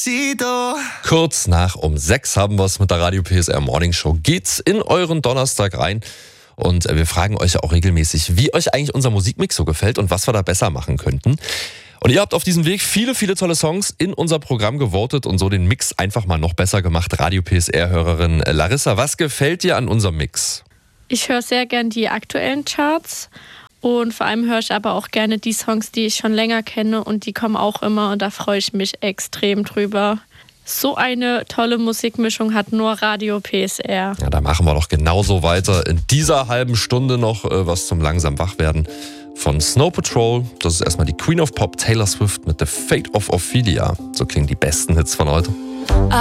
Kurz nach um 6 haben wir es mit der Radio PSR Morning Show. Geht's in euren Donnerstag rein. Und wir fragen euch ja auch regelmäßig, wie euch eigentlich unser Musikmix so gefällt und was wir da besser machen könnten. Und ihr habt auf diesem Weg viele, viele tolle Songs in unser Programm gewotet und so den Mix einfach mal noch besser gemacht. Radio PSR-Hörerin Larissa, was gefällt dir an unserem Mix? Ich höre sehr gern die aktuellen Charts und vor allem höre ich aber auch gerne die Songs, die ich schon länger kenne und die kommen auch immer und da freue ich mich extrem drüber. So eine tolle Musikmischung hat nur Radio PSR. Ja, da machen wir doch genauso weiter. In dieser halben Stunde noch was zum langsam Wachwerden von Snow Patrol. Das ist erstmal die Queen of Pop Taylor Swift mit The Fate of Ophelia. So klingen die besten Hits von heute.